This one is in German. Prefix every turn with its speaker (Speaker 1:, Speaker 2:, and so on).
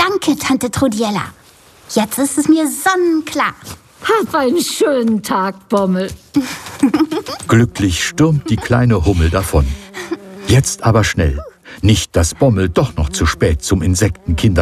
Speaker 1: Danke, Tante Trudiella. Jetzt ist es mir sonnenklar.
Speaker 2: Hab einen schönen Tag, Bommel.
Speaker 3: Glücklich stürmt die kleine Hummel davon. Jetzt aber schnell. Nicht, dass Bommel doch noch zu spät zum Insektenkindergarten